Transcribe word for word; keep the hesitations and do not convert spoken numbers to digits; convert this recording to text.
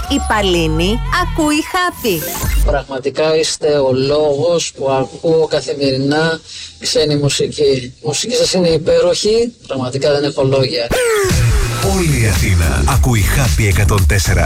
Η Παλίνη ακούει Happy. Πραγματικά είστε ο λόγος που ακούω καθημερινά ξένη μουσική. Η μουσική σας είναι υπέροχη, πραγματικά δεν έχω λόγια. Όλη η Αθήνα ακούει Happy εκατόν τέσσερα.